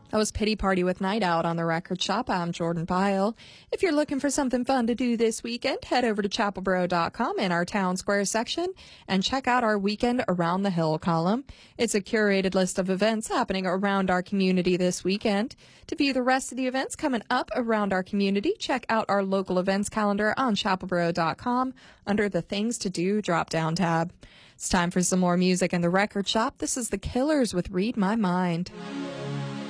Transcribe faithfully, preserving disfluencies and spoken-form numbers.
That was Pity Party with Night Out on the Record Shop. I'm Jordan Pyle. If you're looking for something fun to do this weekend, head over to chapel boro dot com in our Town Square section and check out our Weekend Around the Hill column. It's a curated list of events happening around our community this weekend. To view the rest of the events coming up around our community, check out our local events calendar on chapel boro dot com under the Things to Do drop-down tab. It's time for some more music in the Record Shop. This is The Killers with Read My Mind.